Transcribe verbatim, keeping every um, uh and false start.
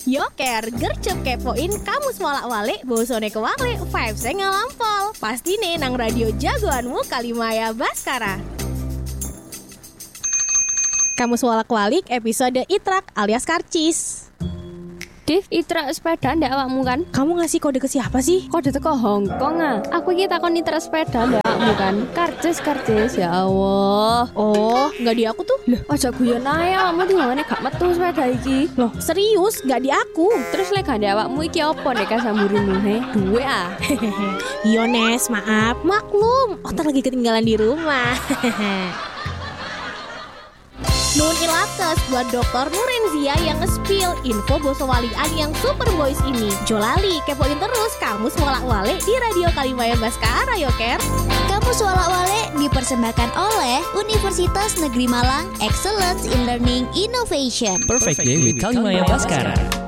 Yoker, gercep kepoin kamus walak-walik bosone kewalik vibes-e ngalampol. Pasti nih nang radio jagoanmu Kalimaya Baskara. Kamus walak-walik episode Itrak alias Karcis. Div, Itra sepeda ndak awakmu kan? Kamu ngasih kode ke siapa sih? Kode teko Hongkong ah. Aku iki takon Itra sepeda ndak awakmu kan? Karcis, karcis ya Allah. Oh, nggak di aku tuh. Loh, aja guyon ae awakmu dimane gak metu sepeda iki. Loh, serius nggak di aku. Terus lek gak awakmu iki opo nek kasamburimu he? Duwe ah. Iya Nes, maaf. Maklum, Otak lagi ketinggalan di rumah. Nun ilates buat dokter Nurenzia yang nge-spill info bosowalian yang super boys ini. Jolali, kepoin terus kamus walak-walik di Radio Kalimaya Baskara, Yoker. Kamus walak-walik dipersembahkan oleh Universitas Negeri Malang Excellence in Learning Innovation. Perfect Day with Kalimaya Baskara.